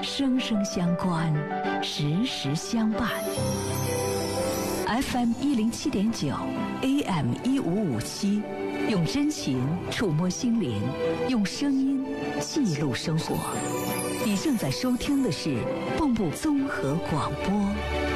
生生相关，时时相伴。FM 107.9 AM 1557，用真情触摸心灵，用声音记录生活。你正在收听的是蚌埠综合广播。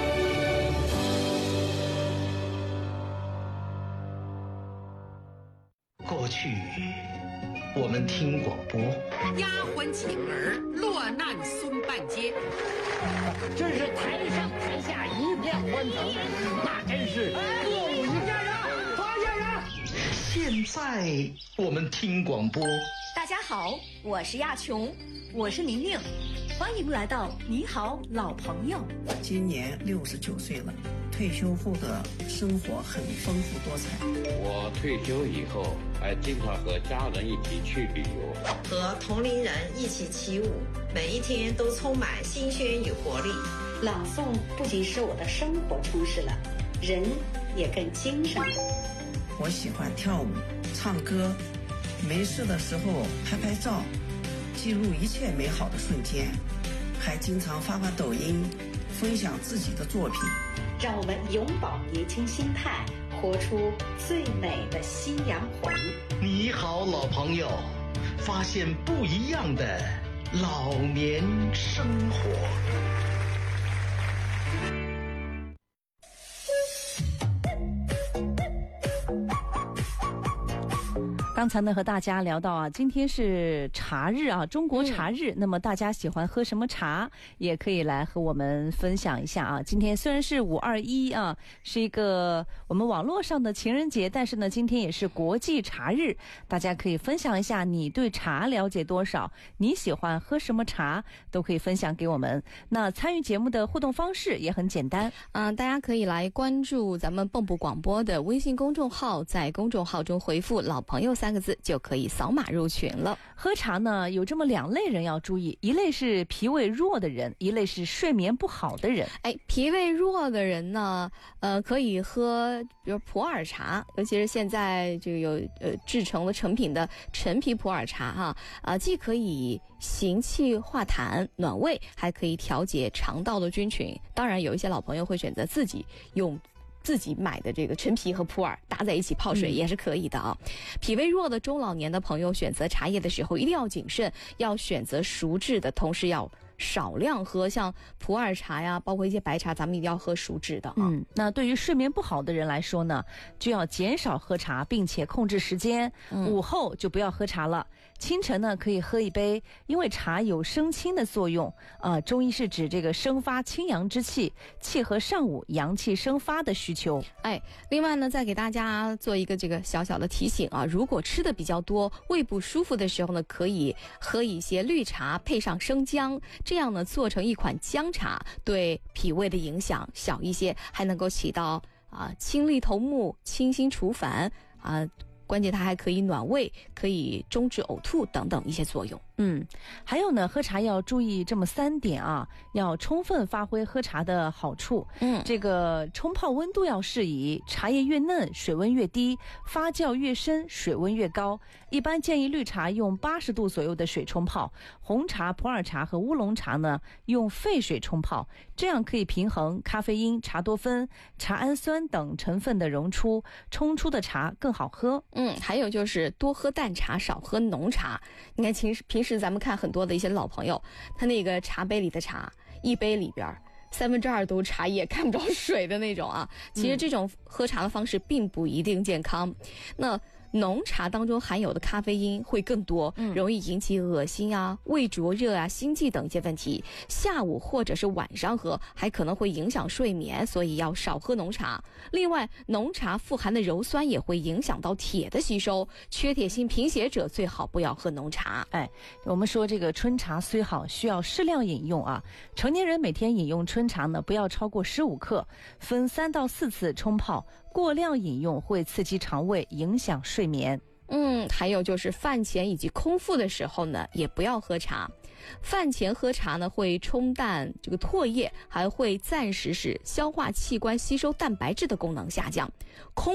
过去我们听广播， 丫鬟请儿落难孙半街， 真是台上台下一片欢腾，那真是歌舞一家人，发现人。 现在我们听广播。 大家好，我是亚琼，我是宁宁，欢迎来到你好老朋友。 今年69岁了，退休后的生活很丰富多彩。 我退休以后还经常和家人一起去旅游， 和同龄人一起起舞，每一天都充满新鲜与活力。 朗诵不仅使我的生活充实了，人也更精神了。 我喜欢跳舞、唱歌，没事的时候拍拍照，记录一切美好的瞬间，还经常发抖音，分享自己的作品。 让我们永葆年轻心态，活出最美的夕阳红。 你好老朋友，发现不一样的老年生活。 刚才呢和大家聊到啊，今天是茶日啊，中国茶日。那么大家喜欢喝什么茶，也可以来和我们分享一下啊。今天虽然是521啊，是一个我们网络上的情人节，但是呢，今天也是国际茶日，大家可以分享一下你对茶了解多少，你喜欢喝什么茶，都可以分享给我们。那参与节目的互动方式也很简单大家可以来关注咱们蚌埠广播的微信公众号，在公众号中回复老朋友3个字就可以扫码入群了。 喝茶呢有这么2类人要注意，一类是脾胃弱的人，一类是睡眠不好的人。 脾胃弱的人呢可以喝比如普洱茶，尤其是现在就有制成了成品的陈皮普洱茶既可以行气化痰暖胃，还可以调节肠道的菌群。当然有一些老朋友会选择自己用自己买的这个陈皮和普洱搭在一起泡水也是可以的啊。脾胃弱的中老年的朋友选择茶叶的时候一定要谨慎，要选择熟制的，同时要少量喝，像普洱茶呀，包括一些白茶，咱们一定要喝熟制的那对于睡眠不好的人来说呢，就要减少喝茶，并且控制时间。午后就不要喝茶了，清晨呢可以喝一杯，因为茶有生清的作用中医是指这个生发清阳之气，契合上午阳气生发的需求。 另外呢，再给大家做一个这个小小的提醒如果吃的比较多，胃不舒服的时候呢，可以喝一些绿茶配上生姜，这样呢做成一款姜茶，对脾胃的影响小一些，还能够起到清利头目、清心除烦关键它还可以暖胃，可以终止呕吐等等一些作用。 还有呢，喝茶要注意这么3点要充分发挥喝茶的好处。这个冲泡温度要适宜，茶叶越嫩水温越低，发酵越深水温越高。一般建议绿茶用80度左右的水冲泡，红茶、普洱茶和乌龙茶呢用沸水冲泡，这样可以平衡咖啡因、茶多酚、茶氨酸等成分的溶出，冲出的茶更好喝。 还有就是多喝淡茶，少喝浓茶。你看平时咱们看很多的一些老朋友，他那个茶杯里的茶，一杯里边2/3都茶叶，看不着水的那种其实这种喝茶的方式并不一定健康。那浓茶当中含有的咖啡因会更多，容易引起恶心胃灼热心悸等一些问题。下午或者是晚上喝还可能会影响睡眠，所以要少喝浓茶。另外浓茶富含的鞣酸也会影响到铁的吸收，缺铁性贫血者最好不要喝浓茶。 我们说这个春茶虽好，需要适量饮用成年人每天饮用春茶呢不要超过15克，分3到4次冲泡，过量饮用会刺激肠胃，影响睡眠。 还有就是饭前以及空腹的时候呢，也不要喝茶。饭前喝茶呢，会冲淡这个唾液，还会暂时使消化器官吸收蛋白质的功能下降。